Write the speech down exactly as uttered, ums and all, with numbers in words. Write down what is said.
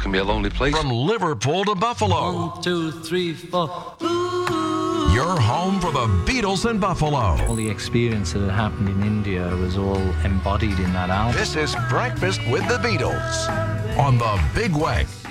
can be a lonely place. From Liverpool to Buffalo. One, two, three, four. You're home for the Beatles in Buffalo. All the experience that had happened in India was all embodied in that album. This is Breakfast with the Beatles on the Big Wag.